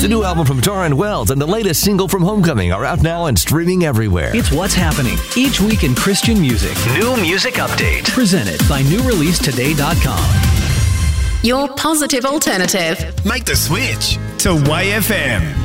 The new album from Torrin Wells and the latest single from Homecoming are out now and streaming everywhere. It's what's happening each week in Christian music. New Music Update. Presented by newreleasetoday.com. Your positive alternative. Make the switch to YFM.